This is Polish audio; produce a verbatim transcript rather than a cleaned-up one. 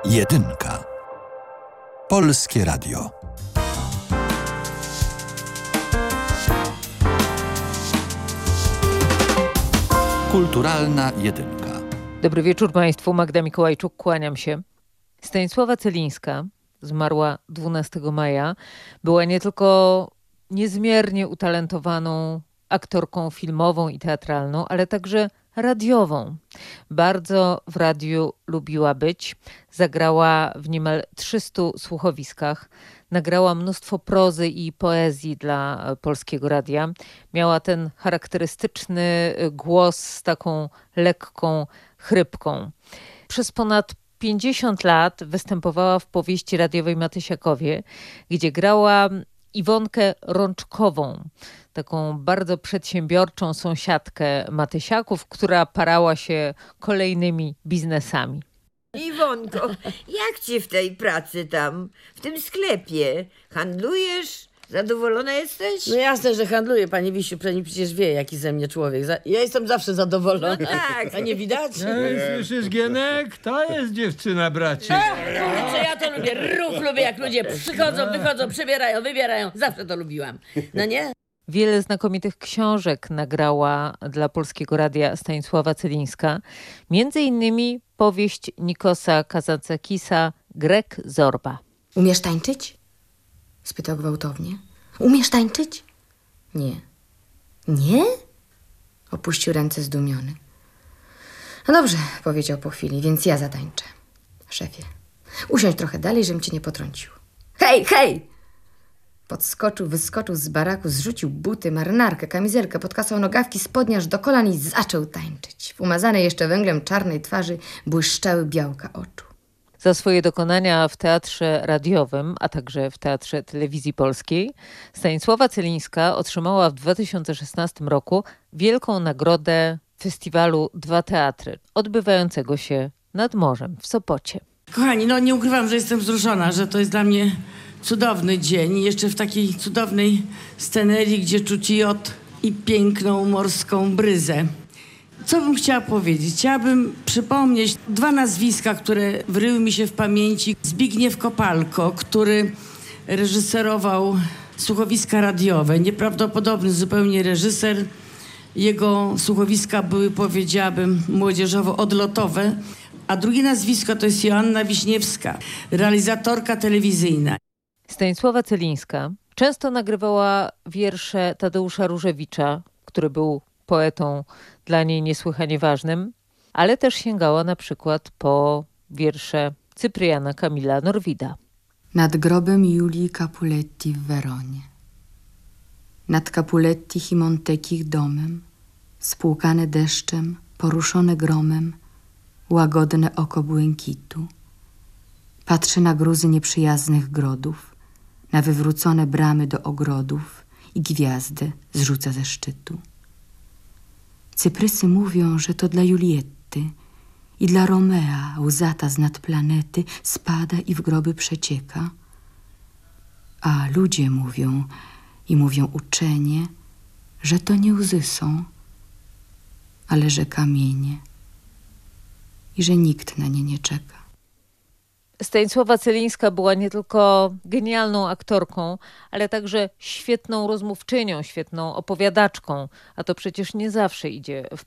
Jedynka. Polskie Radio. Kulturalna jedynka. Dobry wieczór Państwu, Magda Mikołajczuk, kłaniam się. Stanisława Celińska zmarła dwunastego maja. Była nie tylko niezmiernie utalentowaną aktorką filmową i teatralną, ale także radiową. Bardzo w radiu lubiła być. Zagrała w niemal trzystu słuchowiskach. Nagrała mnóstwo prozy i poezji dla Polskiego Radia. Miała ten charakterystyczny głos z taką lekką chrypką. Przez ponad pięćdziesiąt lat występowała w powieści radiowej Matysiakowie, gdzie grała Iwonkę Rączkową, taką bardzo przedsiębiorczą sąsiadkę Matysiaków, która parała się kolejnymi biznesami. Iwonko, jak ci w tej pracy tam, w tym sklepie? Handlujesz? Zadowolona jesteś? No jasne, że handluję, pani Wisiu, pani przecież wie, jaki ze mnie człowiek. Za- Ja jestem zawsze zadowolona. No tak. A nie widać? Ej, słyszysz, Gienek? To jest dziewczyna, bracie. Co ja to lubię, ruch lubię, jak ludzie przychodzą, wychodzą, przebierają, wybierają. Zawsze to lubiłam. No nie? Wiele znakomitych książek nagrała dla Polskiego Radia Stanisława Celińska. Między innymi powieść Nikosa Kazantzakisa Grek Zorba. Umiesz tańczyć? Spytał gwałtownie. Umiesz tańczyć? Nie. Nie? Opuścił ręce zdumiony. No dobrze, powiedział po chwili, więc ja zatańczę. Szefie, usiądź trochę dalej, żebym cię nie potrącił. Hej, hej! Podskoczył, wyskoczył z baraku, zrzucił buty, marynarkę, kamizelkę, podkasał nogawki, spodnie aż do kolan i zaczął tańczyć. W umazanej jeszcze węglem czarnej twarzy błyszczały białka oczu. Za swoje dokonania w teatrze radiowym, a także w Teatrze Telewizji Polskiej, Stanisława Celińska otrzymała w dwa tysiące szesnastym roku wielką nagrodę festiwalu Dwa Teatry, odbywającego się nad morzem w Sopocie. Kochani, no nie ukrywam, że jestem wzruszona, że to jest dla mnie cudowny dzień. I jeszcze w takiej cudownej scenerii, gdzie czuć jod i piękną morską bryzę. Co bym chciała powiedzieć? Chciałabym przypomnieć dwa nazwiska, które wryły mi się w pamięci. Zbigniew Kopalko, który reżyserował słuchowiska radiowe. Nieprawdopodobny zupełnie reżyser. Jego słuchowiska były, powiedziałabym, młodzieżowo odlotowe. A drugie nazwisko to jest Joanna Wiśniewska, realizatorka telewizyjna. Stanisława Celińska często nagrywała wiersze Tadeusza Różewicza, który był poetą dla niej niesłychanie ważnym, ale też sięgała na przykład po wiersze Cypriana Kamila Norwida. Nad grobem Julii Capuletti w Weronie. Nad Capuletti i Montekich domem, spłukane deszczem, poruszone gromem, łagodne oko błękitu. Patrzy na gruzy nieprzyjaznych grodów, na wywrócone bramy do ogrodów i gwiazdę zrzuca ze szczytu. Cyprysy mówią, że to dla Julietty i dla Romea łzata z nad planety spada i w groby przecieka. A ludzie mówią i mówią uczenie, że to nie łzy są, ale że kamienie i że nikt na nie nie czeka. Stanisława Celińska była nie tylko genialną aktorką, ale także świetną rozmówczynią, świetną opowiadaczką, a to przecież nie zawsze idzie w